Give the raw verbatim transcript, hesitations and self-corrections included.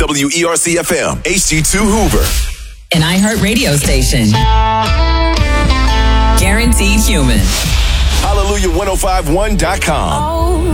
W E R C F M, H D two Hoover. An iHeart radio station. Guaranteed human. Hallelujah ten fifty-one dot com. Oh.